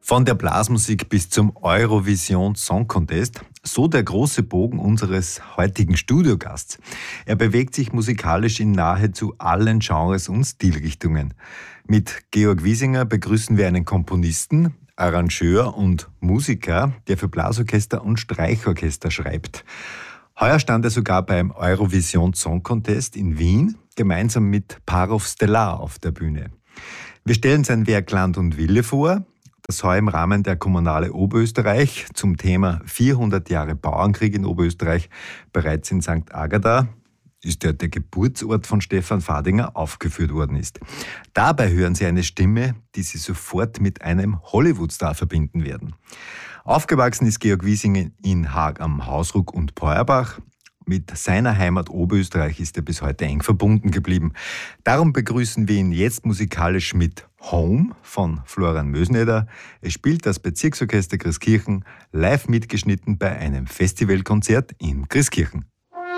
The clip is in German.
Von der Blasmusik bis zum Eurovision Song Contest, so der große Bogen unseres heutigen Studiogasts. Er bewegt sich musikalisch in nahezu allen Genres und Stilrichtungen. Mit Georg Wiesinger begrüßen wir einen Komponisten, Arrangeur und Musiker, der für Blasorchester und Streichorchester schreibt. Heuer stand er sogar beim Eurovision Song Contest in Wien, gemeinsam mit Parov Stelar auf der Bühne. Wir stellen sein Werk Land und Wille vor, das heuer im Rahmen der Kommunale Oberösterreich zum Thema 400 Jahre Bauernkrieg in Oberösterreich bereits in St. Agatha, ist der Geburtsort von Stefan Fadinger, aufgeführt worden ist. Dabei hören Sie eine Stimme, die Sie sofort mit einem Hollywood-Star verbinden werden. Aufgewachsen ist Georg Wiesinger in Haag am Hausruck und Peuerbach. Mit seiner Heimat Oberösterreich ist er bis heute eng verbunden geblieben. Darum begrüßen wir ihn jetzt musikalisch mit Home von Florian Mösneder. Es spielt das Bezirksorchester Christkirchen live mitgeschnitten bei einem Festivalkonzert in Christkirchen.